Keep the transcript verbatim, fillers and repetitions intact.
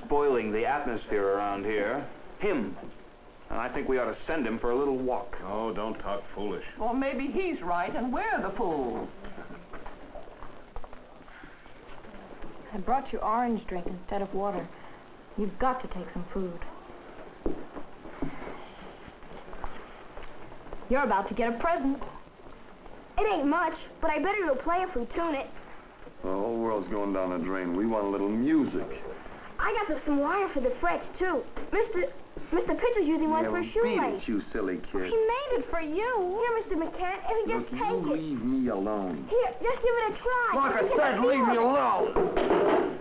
spoiling the atmosphere around here. Him. And I think we ought to send him for a little walk. Oh, don't talk foolish. Well, maybe he's right and we're the fools. I brought you orange drink instead of water. You've got to take some food. You're about to get a present. It ain't much, but I bet it'll play if we tune it. The whole world's going down the drain. We want a little music. I got some wire for the frets, too. Mister Mister Pitcher's using one Yeah, for well, a shoelace. beat it, you silly kid. He made it for you. Here, Mister McCann, if you Look, just you take it. leave me alone. Here, just give it a try. Like I Give it said, a leave me feel. alone.